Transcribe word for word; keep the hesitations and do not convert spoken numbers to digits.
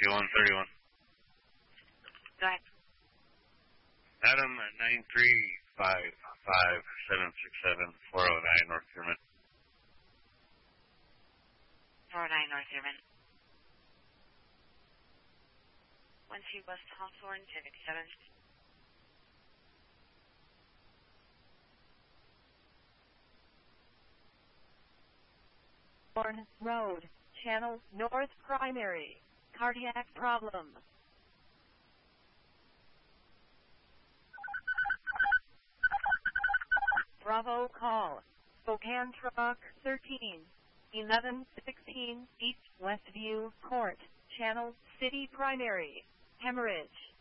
fifty-one thirty-one. Go ahead. Adam at nine three five five seven six seven four oh nine North Thurman. four oh nine North Thurman. one two West Hawthorne, ten fifty-seven. Hawthorne Road, Channel North Primary. Cardiac problem. Bravo call. Spokane Truck thirteen eleven sixteen East Westview Court, Channel City Primary. Hemorrhage.